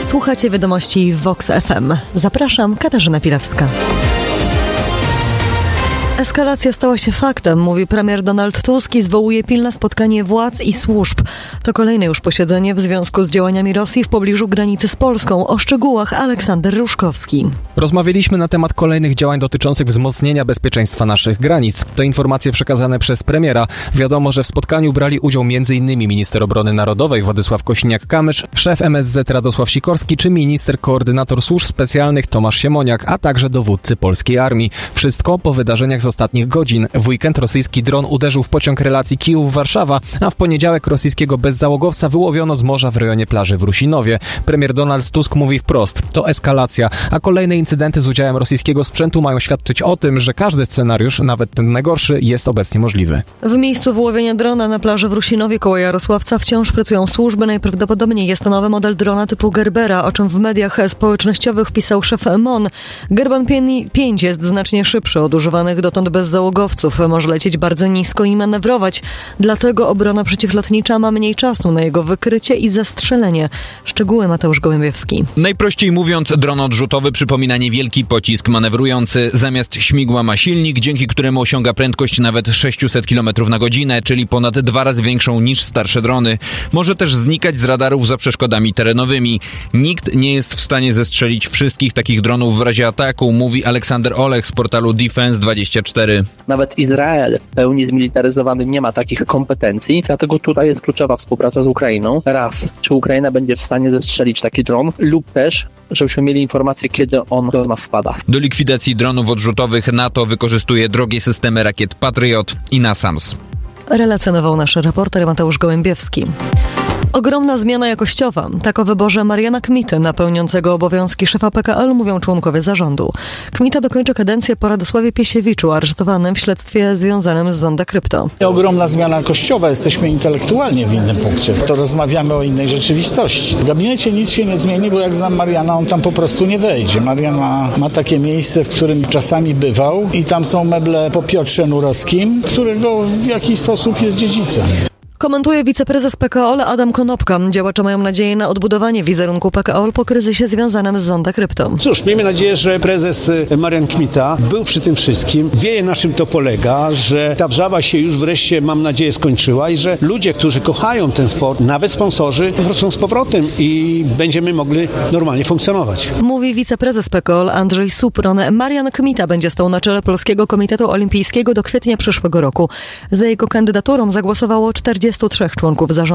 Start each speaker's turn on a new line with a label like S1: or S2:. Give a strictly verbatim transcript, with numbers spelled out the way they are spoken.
S1: Słuchacie wiadomości w Vox F M. Zapraszam, Katarzyna Pilewska. Eskalacja stała się faktem, mówi premier Donald Tusk i zwołuje pilne spotkanie władz i służb. To kolejne już posiedzenie w związku z działaniami Rosji w pobliżu granicy z Polską. O szczegółach Aleksander Ruszkowski.
S2: Rozmawialiśmy na temat kolejnych działań dotyczących wzmocnienia bezpieczeństwa naszych granic. To informacje przekazane przez premiera. Wiadomo, że w spotkaniu brali udział m.in. minister obrony narodowej Władysław Kosiniak-Kamysz, szef M S Z Radosław Sikorski czy minister koordynator służb specjalnych Tomasz Siemoniak, a także dowódcy polskiej armii. Wszystko po wydarzeniach z ostatnich godzin. W weekend rosyjski dron uderzył w pociąg relacji Kijów-Warszawa, a w poniedziałek rosyjskiego bezzałogowca wyłowiono z morza w rejonie plaży w Rusinowie. Premier Donald Tusk mówi wprost: to eskalacja, a kolejne incydenty z udziałem rosyjskiego sprzętu mają świadczyć o tym, że każdy scenariusz, nawet ten najgorszy, jest obecnie możliwy.
S1: W miejscu wyłowienia drona na plaży w Rusinowie koło Jarosławca wciąż pracują służby. Najprawdopodobniej jest to nowy model drona typu Gerbera, o czym w mediach społecznościowych pisał szef M O N. Gerban pięć jest znacznie szybszy od używanych dotąd bezzałogowców. Może lecieć bardzo nisko i manewrować. Dlatego obrona przeciwlotnicza ma mniej czasu na jego wykrycie i zastrzelenie. Szczegóły Mateusz Gołębiewski.
S3: Najprościej mówiąc, dron odrzutowy przypomina niewielki pocisk manewrujący. Zamiast śmigła ma silnik, dzięki któremu osiąga prędkość nawet sześćset kilometrów na godzinę, czyli ponad dwa razy większą niż starsze drony. Może też znikać z radarów za przeszkodami terenowymi. Nikt nie jest w stanie zestrzelić wszystkich takich dronów w razie ataku, mówi Aleksander Olech z portalu Defense dwadzieścia cztery.
S4: Nawet Izrael w pełni zmilitaryzowany nie ma takich kompetencji, dlatego tutaj jest kluczowa współpraca z Ukrainą. Raz, czy Ukraina będzie w stanie zestrzelić taki dron, lub też żebyśmy mieli informację, kiedy on do nas spada.
S3: Do likwidacji dronów odrzutowych NATO wykorzystuje drogie systemy rakiet Patriot i NASAMS.
S1: Relacjonował nasz reporter Mateusz Gołębiewski. Ogromna zmiana jakościowa. Tak o wyborze Mariana Kmity na pełniącego obowiązki szefa P K L mówią członkowie zarządu. Kmita dokończy kadencję po Radosławie Piesiewiczu, aresztowanym w śledztwie związanym z Zonda Krypto.
S5: Ogromna zmiana jakościowa. Jesteśmy intelektualnie w innym punkcie. To rozmawiamy o innej rzeczywistości. W gabinecie nic się nie zmieni, bo jak znam Mariana, on tam po prostu nie wejdzie. Marian ma, ma takie miejsce, w którym czasami bywał i tam są meble po Piotrze Nurowskim, którego w jakiś sposób jest dziedzicem.
S1: Komentuje wiceprezes P K O L Adam Konopka. Działacze mają nadzieję na odbudowanie wizerunku P K O L po kryzysie związanym z Zonda Krypto.
S6: Cóż, miejmy nadzieję, że prezes Marian Kmita był przy tym wszystkim, wie na czym to polega, że ta wrzawa się już wreszcie, mam nadzieję, skończyła i że ludzie, którzy kochają ten sport, nawet sponsorzy, wrócą z powrotem i będziemy mogli normalnie funkcjonować.
S1: Mówi wiceprezes P K O L Andrzej Supron. Marian Kmita będzie stał na czele Polskiego Komitetu Olimpijskiego do kwietnia przyszłego roku. Za jego kandydaturą zagłosowało czterdziestu trzech członków zarządu.